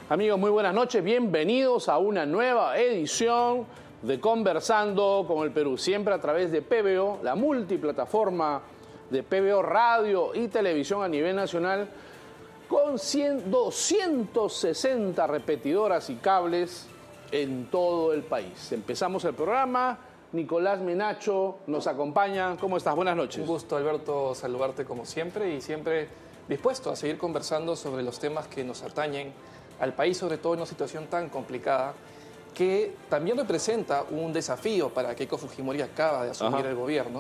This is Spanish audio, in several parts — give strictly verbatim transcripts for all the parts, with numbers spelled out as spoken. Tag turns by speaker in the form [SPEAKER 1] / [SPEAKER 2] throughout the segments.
[SPEAKER 1] Amigos, muy buenas noches. Bienvenidos a una nueva edición de Conversando con el Perú. Siempre a través de P B O, la multiplataforma de P B O Radio y Televisión a nivel nacional, con cien, doscientas sesenta repetidoras y cables en todo el país. Empezamos el programa. Nicolás Menacho nos acompaña. ¿Cómo estás? Buenas noches.
[SPEAKER 2] Un gusto, Alberto, saludarte como siempre y siempre dispuesto a seguir conversando sobre los temas que nos atañen al país, sobre todo en una situación tan complicada que también representa un desafío para Keiko Fujimori, acaba de asumir Ajá. el gobierno,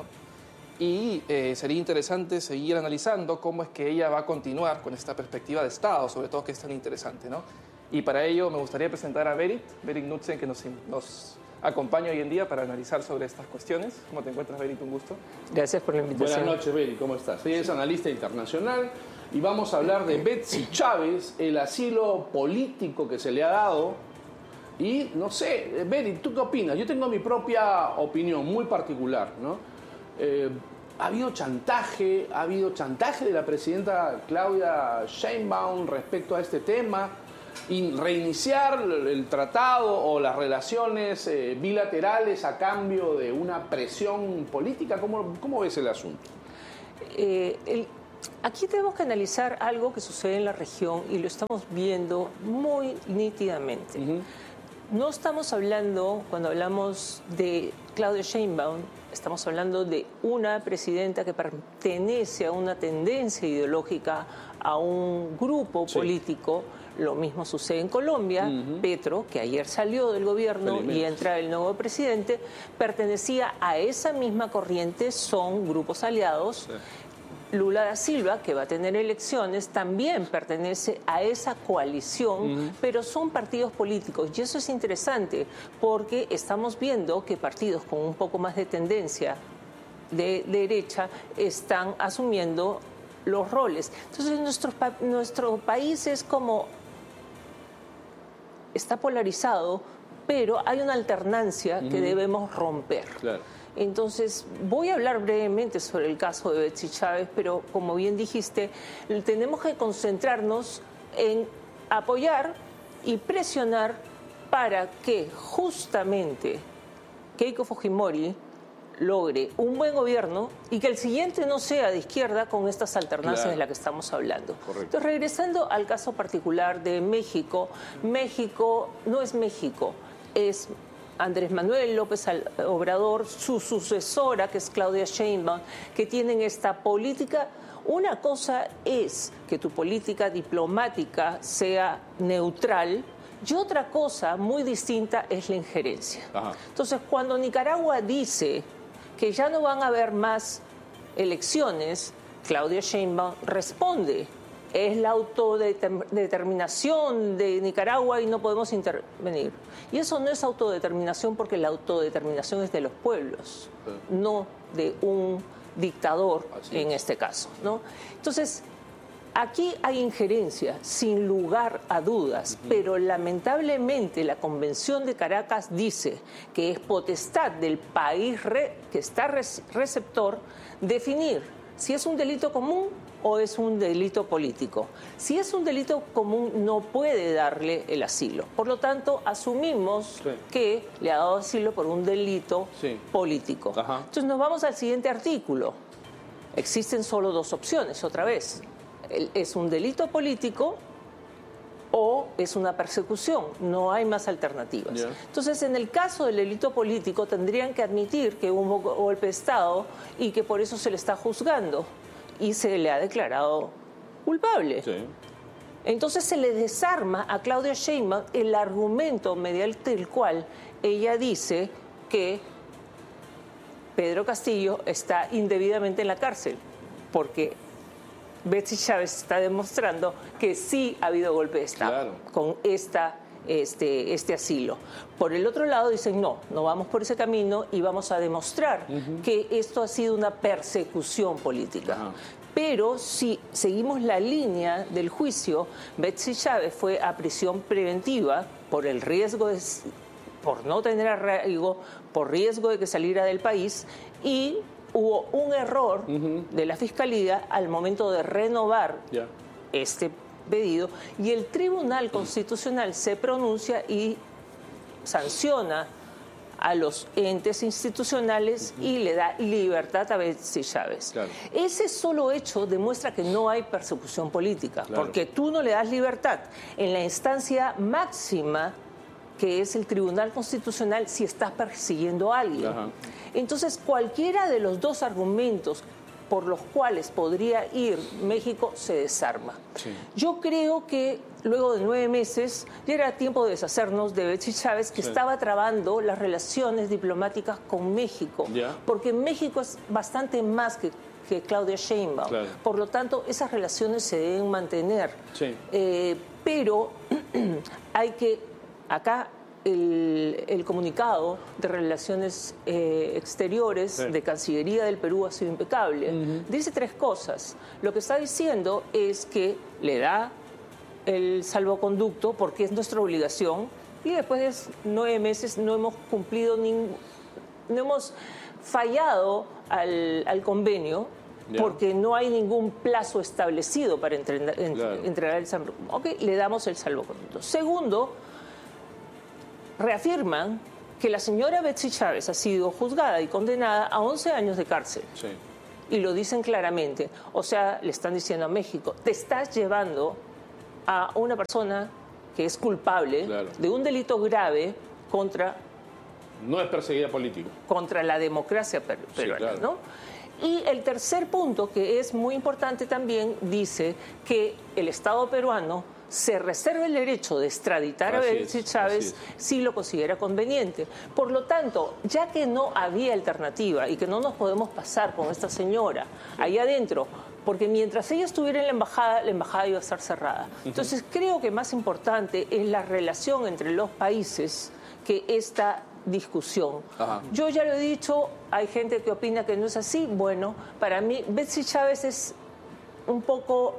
[SPEAKER 2] y eh, sería interesante seguir analizando cómo es que ella va a continuar con esta perspectiva de Estado, sobre todo que es tan interesante, ¿no? Y para ello me gustaría presentar a Berit, Berit Knudsen, que nos, nos acompaña hoy en día para analizar sobre estas cuestiones. ¿Cómo te encuentras, Berit? Un gusto.
[SPEAKER 3] Gracias por la invitación.
[SPEAKER 1] Buenas noches, Berit, ¿cómo estás? Ella es analista internacional y vamos a hablar de Betsy Chávez, el asilo político que se le ha dado. Y no sé, Berit, ¿tú qué opinas? Yo tengo mi propia opinión muy particular, ¿no? Eh, ha habido chantaje, ha habido chantaje de la presidenta Claudia Sheinbaum respecto a este tema, y reiniciar el tratado o las relaciones eh, bilaterales a cambio de una presión política. ¿Cómo, cómo ves el asunto?
[SPEAKER 3] Eh, el... Aquí tenemos que analizar algo que sucede en la región y lo estamos viendo muy nítidamente. Uh-huh. No estamos hablando, cuando hablamos de Claudia Sheinbaum, estamos hablando de una presidenta que pertenece a una tendencia ideológica, a un grupo sí. político. Lo mismo sucede en Colombia. Uh-huh. Petro, que ayer salió del gobierno y entra el nuevo presidente, pertenecía a esa misma corriente, son grupos aliados. Sí. Lula da Silva, que va a tener elecciones, también pertenece a esa coalición, uh-huh. pero son partidos políticos. Y eso es interesante porque estamos viendo que partidos con un poco más de tendencia de, de derecha están asumiendo los roles. Entonces nuestro, nuestro país es como... está polarizado, pero hay una alternancia uh-huh. que debemos romper.
[SPEAKER 1] Claro.
[SPEAKER 3] Entonces, voy a hablar brevemente sobre el caso de Betsy Chávez, pero como bien dijiste, tenemos que concentrarnos en apoyar y presionar para que justamente Keiko Fujimori logre un buen gobierno y que el siguiente no sea de izquierda con estas alternancias claro. de las que estamos hablando.
[SPEAKER 1] Correcto.
[SPEAKER 3] Entonces, regresando al caso particular de México, México no es México, es Andrés Manuel López Obrador, su sucesora, que es Claudia Sheinbaum, que tienen esta política. Una cosa es que tu política diplomática sea neutral y otra cosa muy distinta es la injerencia. Ajá. Entonces, cuando Nicaragua dice que ya no van a haber más elecciones, Claudia Sheinbaum responde: es la autodeterminación de Nicaragua y no podemos intervenir. Y eso no es autodeterminación, porque la autodeterminación es de los pueblos, sí. no de un dictador en este caso, ¿no? Entonces, aquí hay injerencia, sin lugar a dudas, uh-huh. pero lamentablemente la Convención de Caracas dice que es potestad del país re, que está receptor definir si es un delito común o es un delito político. Si es un delito común, no puede darle el asilo. Por lo tanto, asumimos sí. que le ha dado asilo por un delito sí. político. Ajá. Entonces nos vamos al siguiente artículo. Existen solo dos opciones, otra vez. Es un delito político o es una persecución. No hay más alternativas. Yeah. Entonces, en el caso del delito político, tendrían que admitir que hubo un golpe de Estado y que por eso se le está juzgando y se le ha declarado culpable. Sí. Entonces se le desarma a Claudia Sheinbaum el argumento mediante el cual ella dice que Pedro Castillo está indebidamente en la cárcel, porque Betsy Chávez está demostrando que sí ha habido golpe de Estado claro. con esta, este, este asilo. Por el otro lado dicen no, no vamos por ese camino y vamos a demostrar uh-huh. que esto ha sido una persecución política. Uh-huh. Pero si seguimos la línea del juicio, Betsy Chávez fue a prisión preventiva por el riesgo de, por no tener arraigo, por riesgo de que saliera del país, y hubo un error uh-huh. de la Fiscalía al momento de renovar yeah. este pedido, y el Tribunal Constitucional se pronuncia y sanciona a los entes institucionales uh-huh. y le da libertad a Betsy Chávez. Claro. Ese solo hecho demuestra que no hay persecución política, claro. porque tú no le das libertad en la instancia máxima, que es el Tribunal Constitucional, si estás persiguiendo a alguien. Uh-huh. Entonces, cualquiera de los dos argumentos por los cuales podría ir México se desarma. Sí. Yo creo que luego de nueve meses ya era tiempo de deshacernos de Betsy Chávez, que sí. estaba trabando las relaciones diplomáticas con México, ¿ya? Porque México es bastante más que, que Claudia Sheinbaum. Claro. Por lo tanto, esas relaciones se deben mantener. Sí. Eh, pero hay que, acá, El, el comunicado de Relaciones eh, Exteriores sí. de Cancillería del Perú ha sido impecable. Uh-huh. Dice tres cosas. Lo que está diciendo es que le da el salvoconducto porque es nuestra obligación, y después de nueve meses no hemos cumplido, ning, no hemos fallado al, al convenio, yeah. porque no hay ningún plazo establecido para entrenar, claro. entregar el salvoconducto. Ok, le damos el salvoconducto. Segundo, reafirman que la señora Betsy Chávez ha sido juzgada y condenada a once años de cárcel. Sí. Y lo dicen claramente. O sea, le están diciendo a México, te estás llevando a una persona que es culpable claro. de un delito grave contra...
[SPEAKER 1] No es perseguida política.
[SPEAKER 3] Contra la democracia per peruana, sí, claro. ¿no? Y el tercer punto, que es muy importante también, dice que el Estado peruano se reserva el derecho de extraditar así a Betsy es, Chávez si lo considera conveniente. Por lo tanto, ya que no había alternativa y que no nos podemos pasar con esta señora ahí adentro, porque mientras ella estuviera en la embajada, la embajada iba a estar cerrada. Entonces, creo que más importante es la relación entre los países que esta discusión. Ajá. Yo ya lo he dicho, hay gente que opina que no es así. Bueno, para mí, Betsy Chávez es un poco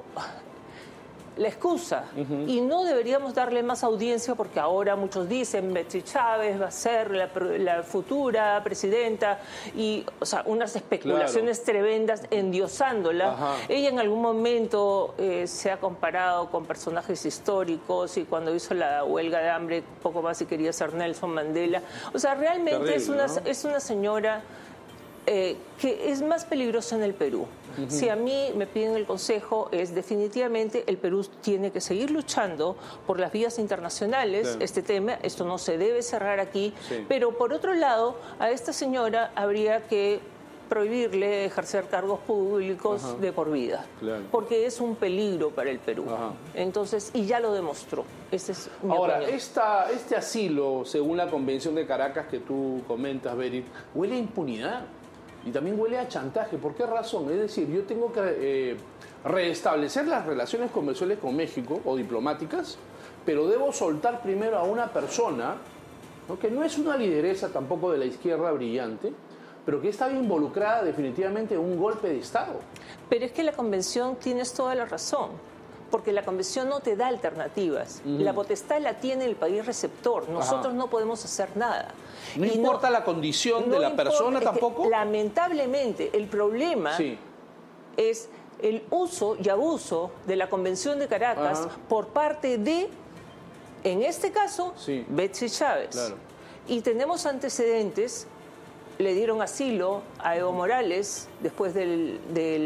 [SPEAKER 3] la excusa, uh-huh. y no deberíamos darle más audiencia porque ahora muchos dicen Betsy Chávez va a ser la, la futura presidenta y, o sea, unas especulaciones claro. tremendas endiosándola. Ajá. Ella en algún momento eh, se ha comparado con personajes históricos y cuando hizo la huelga de hambre poco más y quería ser Nelson Mandela. O sea, realmente Terrible, es, una, ¿no? es una señora eh, que es más peligrosa en el Perú. Uh-huh. Si a mí me piden el consejo, es definitivamente el Perú tiene que seguir luchando por las vías internacionales, sí. este tema, esto no se debe cerrar aquí, sí. pero por otro lado, a esta señora habría que prohibirle ejercer cargos públicos Ajá. de por vida, claro. porque es un peligro para el Perú. Ajá. Entonces, y ya lo demostró. Ese es mi
[SPEAKER 1] Ahora,
[SPEAKER 3] opinión.
[SPEAKER 1] Esta, este asilo, según la Convención de Caracas que tú comentas, Berit, huele a impunidad. Y también huele a chantaje. ¿Por qué razón? Es decir, yo tengo que eh, restablecer las relaciones comerciales con México o diplomáticas, pero debo soltar primero a una persona, ¿no? que no es una lideresa tampoco de la izquierda brillante, pero que está involucrada definitivamente en un golpe de Estado.
[SPEAKER 3] Pero es que la Convención, tienes toda la razón, porque la Convención no te da alternativas. Mm. La potestad la tiene el país receptor. Nosotros Ajá. no podemos hacer nada.
[SPEAKER 1] ¿No y importa no, la condición no de la importa, persona tampoco?
[SPEAKER 3] Lamentablemente, el problema sí. es el uso y abuso de la Convención de Caracas Ajá. por parte de, en este caso, sí. Betsy Chávez. Claro. Y tenemos antecedentes. Le dieron asilo a Evo Morales después del,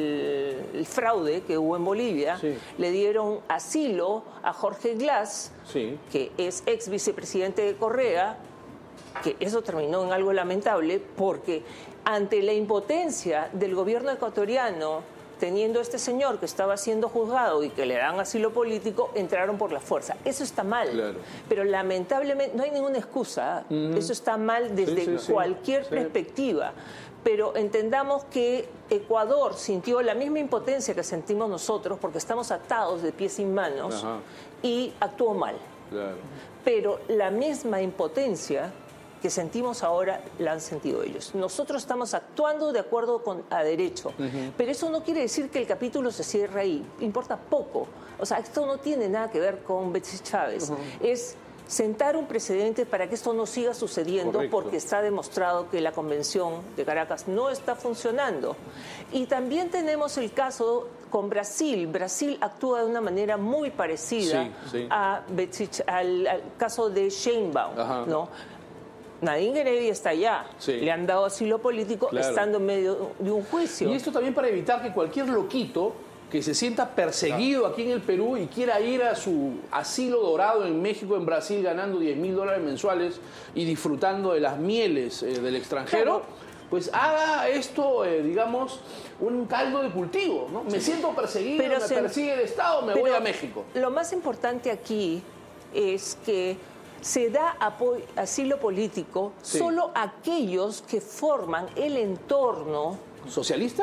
[SPEAKER 3] del fraude que hubo en Bolivia. Sí. Le dieron asilo a Jorge Glass, sí. que es ex vicepresidente de Correa, que eso terminó en algo lamentable porque ante la impotencia del gobierno ecuatoriano, teniendo este señor que estaba siendo juzgado y que le dan asilo político, entraron por la fuerza. Eso está mal. Claro. Pero lamentablemente no hay ninguna excusa. Uh-huh. Eso está mal desde sí, sí, cualquier sí. perspectiva. Pero entendamos que Ecuador sintió la misma impotencia que sentimos nosotros porque estamos atados de pies y manos Ajá. y actuó mal. Claro. Pero la misma impotencia que sentimos ahora la han sentido ellos. Nosotros estamos actuando de acuerdo con, a derecho, uh-huh. pero eso no quiere decir que el capítulo se cierre ahí. Importa poco. O sea, esto no tiene nada que ver con Betsy Chávez. Uh-huh. Es sentar un precedente para que esto no siga sucediendo. Correcto. Porque está demostrado que la Convención de Caracas no está funcionando. Y también tenemos el caso con Brasil. Brasil actúa de una manera muy parecida sí, sí. A Betsy, al, al caso de Sheinbaum, ¿no? Nadine Heredia está allá, sí. Le han dado asilo político claro. Estando en medio de un juicio.
[SPEAKER 1] Y esto también para evitar que cualquier loquito que se sienta perseguido aquí en el Perú y quiera ir a su asilo dorado en México, en Brasil, ganando diez mil dólares mensuales y disfrutando de las mieles eh, del extranjero, claro. Pues haga esto, eh, digamos, un caldo de cultivo, ¿no? Me sí. siento perseguido, pero me se... persigue el Estado, me pero voy a México.
[SPEAKER 3] Lo más importante aquí es que se da asilo político sí. Solo a aquellos que forman el entorno...
[SPEAKER 1] ¿Socialista?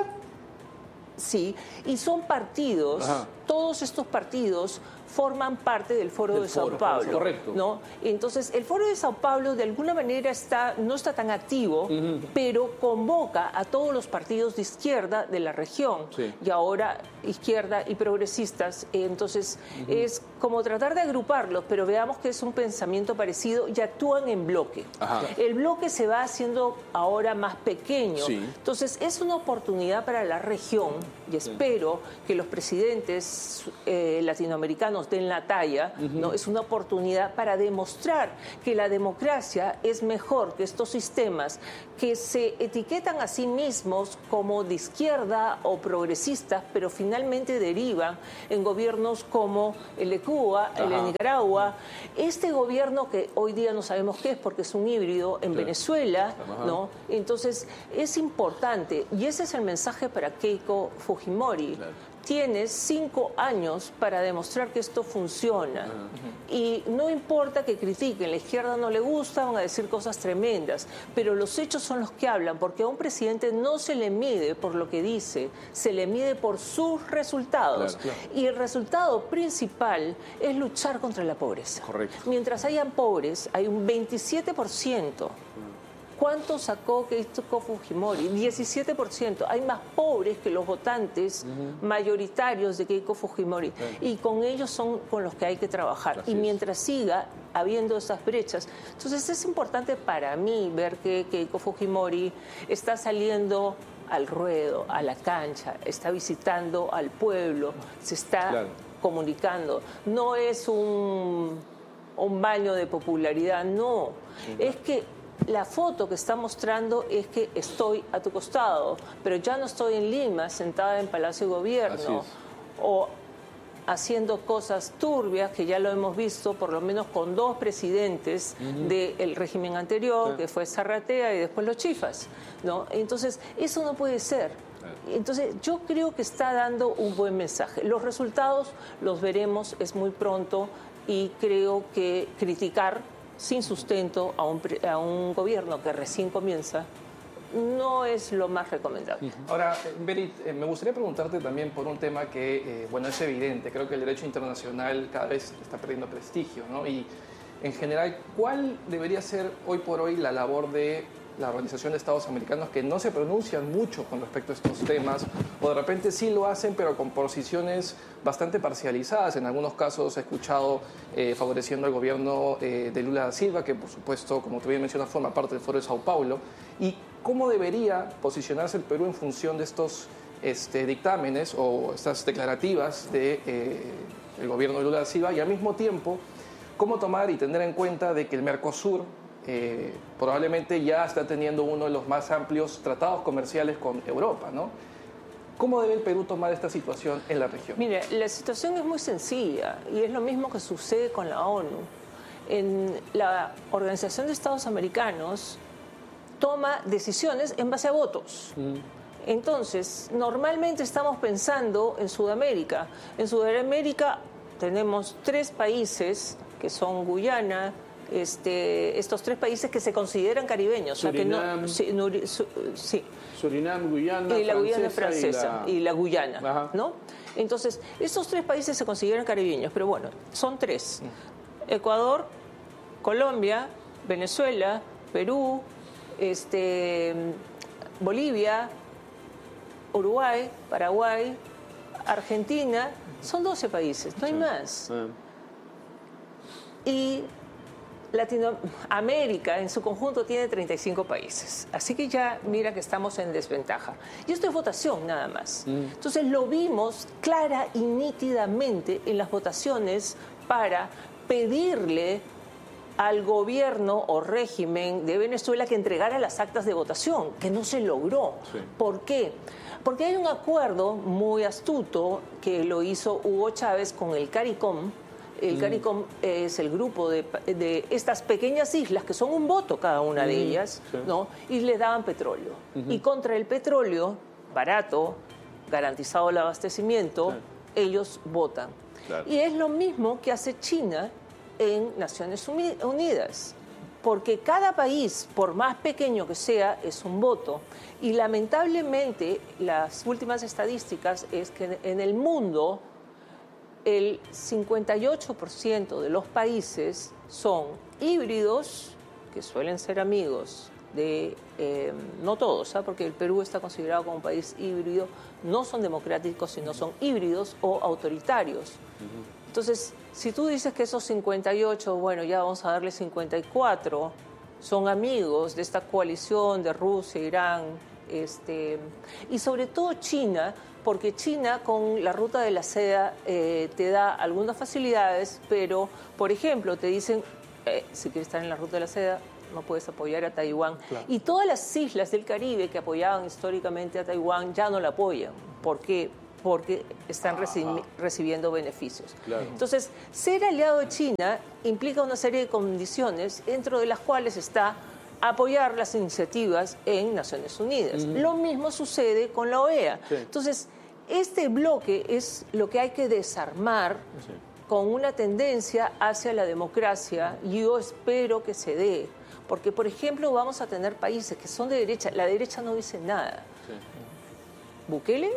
[SPEAKER 3] Sí, y son partidos, ajá. Todos estos partidos forman parte del Foro del de Sao foro, Paulo.
[SPEAKER 1] Correcto.
[SPEAKER 3] ¿No? Entonces, el Foro de Sao Paulo de alguna manera está, no está tan activo, uh-huh. Pero convoca a todos los partidos de izquierda de la región. Sí. Y ahora izquierda y progresistas. Entonces, uh-huh. Es como tratar de agruparlos, pero veamos que es un pensamiento parecido y actúan en bloque. Ajá. El bloque se va haciendo ahora más pequeño. Sí. Entonces, es una oportunidad para la región y espero sí. Que los presidentes eh, latinoamericanos den la talla, uh-huh. ¿No? Es una oportunidad para demostrar que la democracia es mejor que estos sistemas que se etiquetan a sí mismos como de izquierda o progresistas, pero finalmente derivan en gobiernos como el de Cuba, el de Nicaragua. Este gobierno que hoy día no sabemos qué es porque es un híbrido en sí. Venezuela, ¿no? Entonces es importante y ese es el mensaje para Keiko Fujimori. Claro. Tienes cinco años para demostrar que esto funciona. Uh-huh. Y no importa que critiquen, la izquierda no le gusta, van a decir cosas tremendas, pero los hechos son los que hablan, porque a un presidente no se le mide por lo que dice, se le mide por sus resultados. Claro, claro. Y el resultado principal es luchar contra la pobreza.
[SPEAKER 1] Correcto.
[SPEAKER 3] Mientras hayan pobres, hay un veintisiete por ciento. ¿Cuánto sacó Keiko Fujimori? diecisiete por ciento. Hay más pobres que los votantes uh-huh. mayoritarios de Keiko Fujimori. Uh-huh. Y con ellos son con los que hay que trabajar. Así y mientras es. siga habiendo esas brechas. Entonces es importante para mí ver que Keiko Fujimori está saliendo al ruedo, a la cancha, está visitando al pueblo, se está claro. comunicando. No es un, un baño de popularidad, no. Uh-huh. Es que la foto que está mostrando es que estoy a tu costado, pero ya no estoy en Lima, sentada en Palacio de Gobierno, o haciendo cosas turbias, que ya lo hemos visto por lo menos con dos presidentes uh-huh. del régimen anterior, sí. que fue Zarratea y después los Chifas, ¿no? Entonces, eso no puede ser. Entonces, yo creo que está dando un buen mensaje. Los resultados los veremos, es muy pronto, y creo que criticar sin sustento a un, a un gobierno que recién comienza no es lo más recomendable.
[SPEAKER 2] Ahora, Berit, eh, me gustaría preguntarte también por un tema que, eh, bueno, es evidente. Creo que el derecho internacional cada vez está perdiendo prestigio, ¿no? Y, en general, ¿cuál debería ser hoy por hoy la labor de la Organización de Estados Americanos, que no se pronuncian mucho con respecto a estos temas, o de repente sí lo hacen, pero con posiciones bastante parcializadas? En algunos casos he escuchado eh, favoreciendo al gobierno eh, de Lula da Silva, que por supuesto, como te bien mencionas, forma parte del Foro de Sao Paulo. ¿Y cómo debería posicionarse el Perú en función de estos este, dictámenes o estas declarativas del de, eh, gobierno de Lula da Silva? Y al mismo tiempo, ¿cómo tomar y tener en cuenta de que el Mercosur Eh, probablemente ya está teniendo uno de los más amplios tratados comerciales con Europa, ¿no? ¿Cómo debe el Perú tomar esta situación en la región?
[SPEAKER 3] Mire, la situación es muy sencilla y es lo mismo que sucede con la ONU. En la Organización de Estados Americanos toma decisiones en base a votos. Mm. Entonces, normalmente estamos pensando en Sudamérica. En Sudamérica tenemos tres países que son Guyana, Este, estos tres países que se consideran caribeños.
[SPEAKER 1] Surinam,
[SPEAKER 3] o sea que no, sí, su, sí.
[SPEAKER 1] Surinam, Guyana,
[SPEAKER 3] y la Guyana
[SPEAKER 1] francesa,
[SPEAKER 3] y la, y la Guyana, Ajá. ¿no? Entonces, estos tres países se consideran caribeños, pero bueno, son tres. Ecuador, Colombia, Venezuela, Perú, este, Bolivia, Uruguay, Paraguay, Argentina. Son doce países, no hay sí. más. Sí. Y Latinoamérica en su conjunto tiene treinta y cinco países, así que ya mira que estamos en desventaja. Y esto es votación nada más. Mm. Entonces lo vimos clara y nítidamente en las votaciones para pedirle al gobierno o régimen de Venezuela que entregara las actas de votación, que no se logró. Sí. ¿Por qué? Porque hay un acuerdo muy astuto que lo hizo Hugo Chávez con el CARICOM. El CARICOM es el grupo de, de estas pequeñas islas, que son un voto cada una de ellas, sí. ¿no? Y le daban petróleo. Uh-huh. Y contra el petróleo, barato, garantizado el abastecimiento, sí. ellos votan. Claro. Y es lo mismo que hace China en Naciones Unidas. Porque cada país, por más pequeño que sea, es un voto. Y lamentablemente, las últimas estadísticas es que en el mundo el cincuenta y ocho por ciento de los países son híbridos, que suelen ser amigos de, eh, no todos, ¿eh? Porque el Perú está considerado como un país híbrido, no son democráticos, sino son híbridos o autoritarios. Uh-huh. Entonces, si tú dices que esos cincuenta y ocho, bueno, ya vamos a darle cincuenta y cuatro, son amigos de esta coalición de Rusia, Irán, este, y sobre todo China, porque China con la ruta de la seda eh, te da algunas facilidades, pero, por ejemplo, te dicen, eh, si quieres estar en la ruta de la seda, no puedes apoyar a Taiwán. Claro. Y todas las islas del Caribe que apoyaban históricamente a Taiwán ya no la apoyan. ¿Por qué? Porque están reci- recibiendo beneficios. Claro. Entonces, ser aliado de China implica una serie de condiciones, dentro de las cuales está apoyar las iniciativas en Naciones Unidas. Uh-huh. Lo mismo sucede con la O E A. Sí. Entonces, este bloque es lo que hay que desarmar sí. con una tendencia hacia la democracia, y yo espero que se dé. Porque, por ejemplo, vamos a tener países que son de derecha. La derecha no dice nada. Sí. Bukele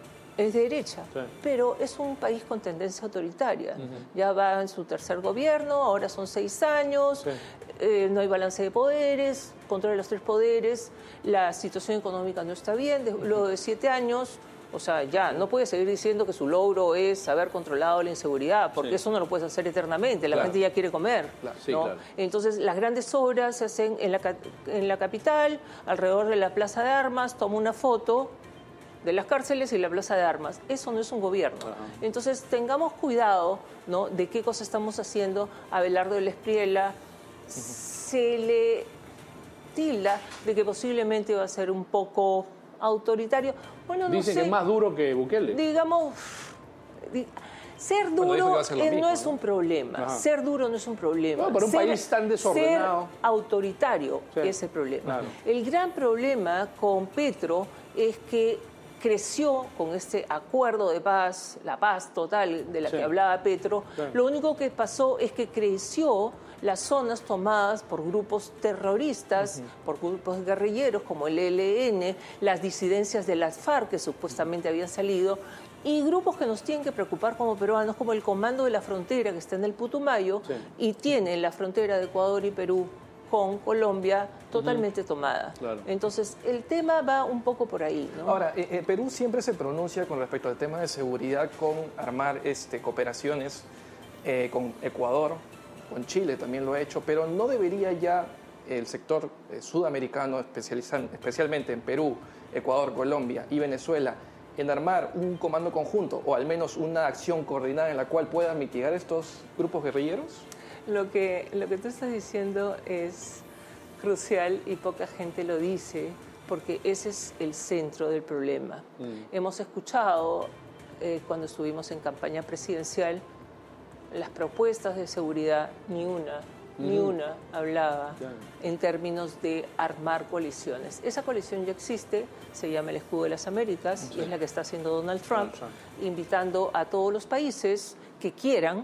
[SPEAKER 3] es de derecha, sí. pero es un país con tendencia autoritaria. Uh-huh. Ya va en su tercer gobierno, ahora son seis años, sí. eh, no hay balance de poderes, controla los tres poderes, la situación económica no está bien, de, uh-huh. luego de siete años, o sea, ya no puede seguir diciendo que su logro es haber controlado la inseguridad, porque sí. eso no lo puedes hacer eternamente, la claro. gente ya quiere comer. Claro. Sí, ¿no? Claro. Entonces, las grandes obras se hacen en la, en la capital, alrededor de la Plaza de Armas, toma una foto de las cárceles y la Plaza de Armas. Eso no es un gobierno. Uh-huh. Entonces, tengamos cuidado, ¿no?, de qué cosa estamos haciendo. A Abelardo del Espriella uh-huh. se le tilda de que posiblemente va a ser un poco autoritario. Bueno, no
[SPEAKER 1] Dicen
[SPEAKER 3] sé,
[SPEAKER 1] que es más duro que Bukele.
[SPEAKER 3] Digamos, di, ser duro bueno, eh, mismo, no es ¿no? un problema. Ajá. Ser duro no es un problema.
[SPEAKER 1] No, pero un
[SPEAKER 3] ser,
[SPEAKER 1] país tan desordenado.
[SPEAKER 3] Ser autoritario sí. es el problema. Claro. El gran problema con Petro es que creció con este acuerdo de paz, la paz total de la sí. que hablaba Petro. Sí. Lo único que pasó es que creció las zonas tomadas por grupos terroristas, uh-huh. por grupos guerrilleros como el E L N, las disidencias de las FARC que supuestamente habían salido, y grupos que nos tienen que preocupar como peruanos, como el Comando de la Frontera, que está en el Putumayo, sí. y tiene la frontera de Ecuador y Perú con Colombia totalmente uh-huh. tomada. Claro. Entonces, el tema va un poco por ahí, ¿no?
[SPEAKER 2] Ahora, eh, Perú siempre se pronuncia con respecto al tema de seguridad con armar este, cooperaciones eh, con Ecuador, con Chile también lo ha hecho, pero no debería ya el sector eh, sudamericano, especialmente en Perú, Ecuador, Colombia y Venezuela, en armar un comando conjunto o al menos una acción coordinada en la cual puedan mitigar estos grupos guerrilleros?
[SPEAKER 3] Lo que, lo que tú estás diciendo es crucial y poca gente lo dice, porque ese es el centro del problema. Mm. Hemos escuchado, eh, cuando estuvimos en campaña presidencial, las propuestas de seguridad, ni una, mm. ni una hablaba claro. en términos de armar coaliciones. Esa coalición ya existe, se llama el Escudo de las Américas, sí. y es la que está haciendo Donald Trump, Donald Trump, invitando a todos los países que quieran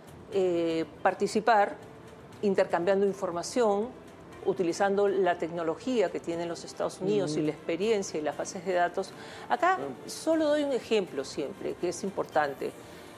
[SPEAKER 3] Eh, participar, intercambiando información, utilizando la tecnología que tienen los Estados Unidos mm. y la experiencia y las bases de datos. Acá mm. solo doy un ejemplo siempre, que es importante.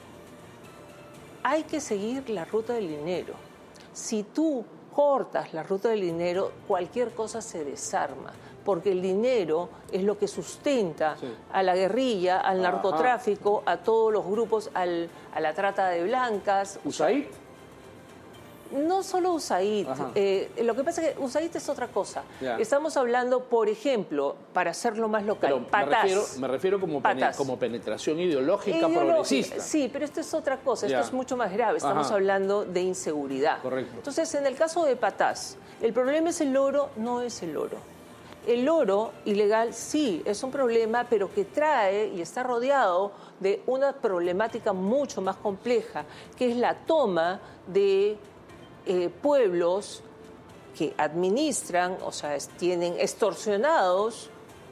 [SPEAKER 3] Hay que seguir la ruta del dinero. Si tú cortas la ruta del dinero, cualquier cosa se desarma, porque el dinero es lo que sustenta sí. a la guerrilla, al Ajá. narcotráfico, a todos los grupos, al, a la trata de blancas.
[SPEAKER 1] ¿USAID?
[SPEAKER 3] No solo USAID, eh, lo que pasa es que USAID es otra cosa. Ya. Estamos hablando, por ejemplo, para hacerlo más local,
[SPEAKER 1] pero
[SPEAKER 3] Patás.
[SPEAKER 1] Me refiero, me refiero como, pene, como penetración ideológica Ideológica, progresista.
[SPEAKER 3] Sí, pero esto es otra cosa,
[SPEAKER 1] ya.
[SPEAKER 3] esto es mucho más grave, estamos Ajá. hablando de inseguridad.
[SPEAKER 1] Correcto.
[SPEAKER 3] Entonces, en el caso de Patás, el problema es el oro, no es el oro. El oro ilegal sí es un problema, pero que trae y está rodeado de una problemática mucho más compleja, que es la toma de eh, pueblos que administran, o sea, es, tienen extorsionados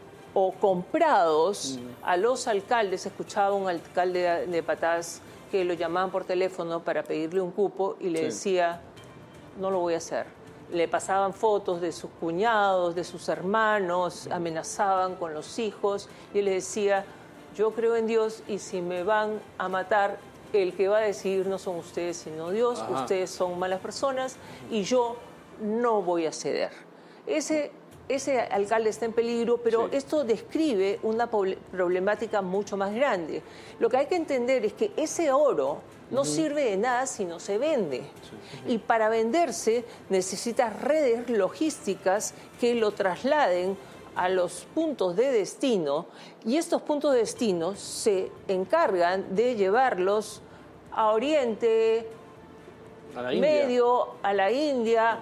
[SPEAKER 3] o comprados mm. a los alcaldes. Escuchaba un alcalde de, de Patás que lo llamaban por teléfono para pedirle un cupo y le sí. decía, no lo voy a hacer. Le pasaban fotos de sus cuñados, de sus hermanos, mm. amenazaban con los hijos y él le decía, yo creo en Dios y si me van a matar, el que va a decidir no son ustedes sino Dios, Ajá. ustedes son malas personas y yo no voy a ceder. Ese, ese alcalde está en peligro, pero sí. esto describe una problemática mucho más grande. Lo que hay que entender es que ese oro no uh-huh. sirve de nada si no se vende. Sí. Uh-huh. Y para venderse necesita redes logísticas que lo trasladen a los puntos de destino y estos puntos de destino se encargan de llevarlos a Oriente,
[SPEAKER 1] a la
[SPEAKER 3] Medio, a la India,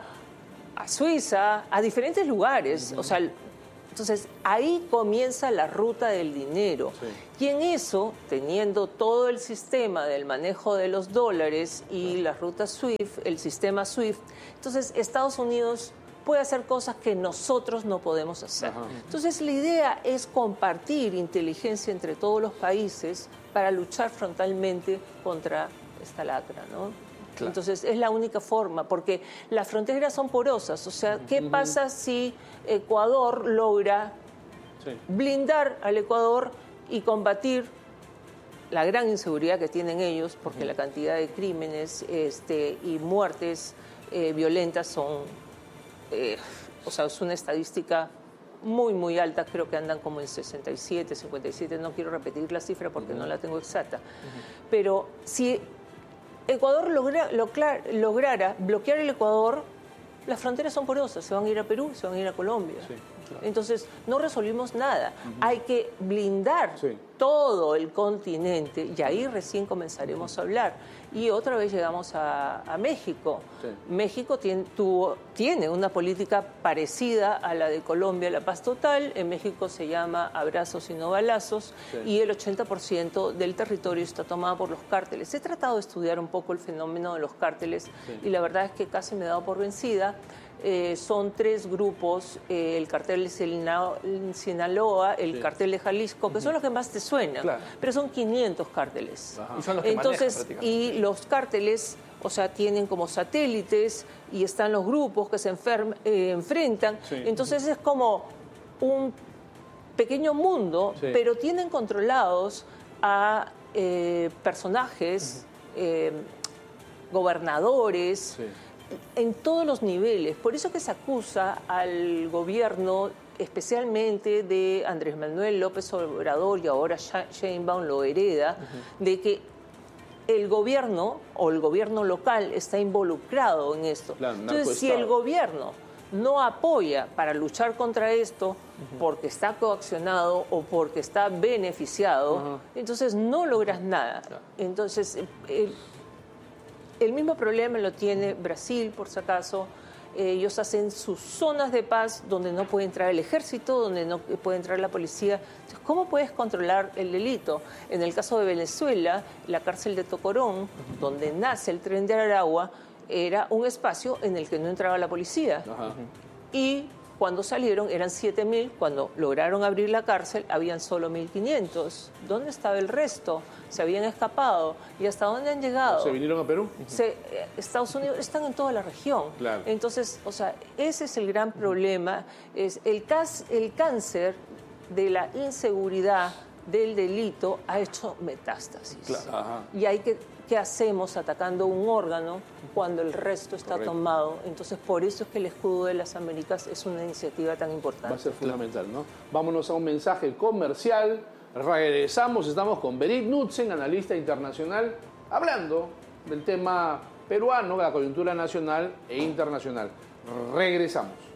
[SPEAKER 3] a Suiza, a diferentes lugares. Uh-huh. O sea, entonces ahí comienza la ruta del dinero. Sí. Y en eso, teniendo todo el sistema del manejo de los dólares y uh-huh. la ruta SWIFT, el sistema SWIFT, entonces Estados Unidos puede hacer cosas que nosotros no podemos hacer. Ajá. Entonces, la idea es compartir inteligencia entre todos los países para luchar frontalmente contra esta lacra, ¿no? Claro. Entonces, es la única forma, porque las fronteras son porosas. O sea, ¿qué uh-huh. pasa si Ecuador logra sí. blindar al Ecuador y combatir la gran inseguridad que tienen ellos, porque uh-huh. la cantidad de crímenes este, y muertes eh, violentas son... Eh, o sea, es una estadística muy, muy alta, creo que andan como en sesenta y siete, cincuenta y siete, no quiero repetir la cifra porque uh-huh. no la tengo exacta. Uh-huh. Pero si Ecuador logra, logra, lograra bloquear el Ecuador, las fronteras son porosas, se van a ir a Perú, se van a ir a Colombia. Sí, claro. Entonces, no resolvimos nada. Uh-huh. Hay que blindar sí. todo el continente y ahí recién comenzaremos uh-huh. a hablar. Y otra vez llegamos a, a México. Sí. México tiene, tuvo, tiene una política parecida a la de Colombia, la paz total. En México se llama abrazos y no balazos. Sí. Y el ochenta por ciento del territorio está tomado por los cárteles. He tratado de estudiar un poco el fenómeno de los cárteles sí. y la verdad es que casi me he dado por vencida. Eh, son tres grupos, eh, el cartel de Sinaloa, el sí. cartel de Jalisco, que uh-huh. son los que más te suenan, claro. pero son quinientos cárteles.
[SPEAKER 2] Y son los que
[SPEAKER 3] Entonces,
[SPEAKER 2] manejan,
[SPEAKER 3] y los cárteles, o sea, tienen como satélites y están los grupos que se enferm, eh, enfrentan. Sí. Entonces es como un pequeño mundo, sí. pero tienen controlados a eh, personajes, uh-huh. eh, gobernadores, sí. en todos los niveles. Por eso que se acusa al gobierno, especialmente de Andrés Manuel López Obrador, y ahora Sheinbaum lo hereda, uh-huh. de que el gobierno o el gobierno local está involucrado en esto. Claro, entonces, si el gobierno no apoya para luchar contra esto uh-huh. porque está coaccionado o porque está beneficiado, uh-huh. entonces no logras nada. Claro. Entonces, el, el mismo problema lo tiene Brasil, por si acaso. Ellos hacen sus zonas de paz donde no puede entrar el ejército, donde no puede entrar la policía. Entonces, ¿cómo puedes controlar el delito? En el caso de Venezuela, la cárcel de Tocorón, uh-huh. donde nace el Tren de Aragua, era un espacio en el que no entraba la policía. Uh-huh. Y cuando salieron eran siete mil, cuando lograron abrir la cárcel habían solo mil quinientos. ¿Dónde estaba el resto? Se habían escapado. ¿Y hasta dónde han llegado?
[SPEAKER 1] ¿Se vinieron a Perú?
[SPEAKER 3] Se, Estados Unidos están en toda la región.
[SPEAKER 1] Claro.
[SPEAKER 3] Entonces, o sea, ese es el gran problema. Es el, cas, el cáncer de la inseguridad del delito ha hecho metástasis.
[SPEAKER 1] Claro. Ajá.
[SPEAKER 3] Y hay que, ¿qué hacemos atacando un órgano cuando el resto está Correcto. tomado? Entonces, por eso es que el Escudo de las Américas es una iniciativa tan importante.
[SPEAKER 1] Va a ser fundamental, ¿no? Vámonos a un mensaje comercial. Regresamos, estamos con Berit Knudsen, analista internacional, hablando del tema peruano, la coyuntura nacional e internacional. Regresamos.